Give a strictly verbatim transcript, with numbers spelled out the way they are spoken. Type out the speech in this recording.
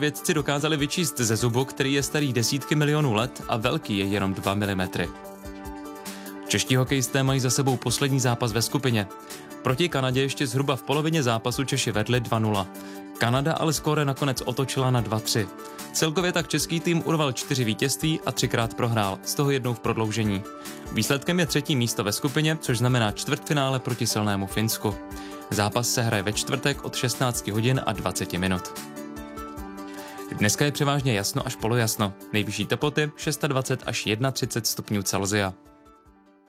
Vědci dokázali vyčíst ze zubu, který je starý desítky milionů let a velký je jenom dva milimetry. Čeští hokejisté mají za sebou poslední zápas ve skupině. Proti Kanadě ještě zhruba v polovině zápasu Češi vedli dva nula. Kanada ale skóre nakonec otočila na dva tři. Celkově tak český tým urval čtyři vítězství a třikrát prohrál, z toho jednou v prodloužení. Výsledkem je třetí místo ve skupině, což znamená čtvrtfinále proti silnému Finsku. Zápas se hraje ve čtvrtek od šestnácti hodin a dvacet minut. Dneska je převážně jasno až polojasno. Nejvyšší teploty dvacet šest až třicet jedna stupňů Celsia.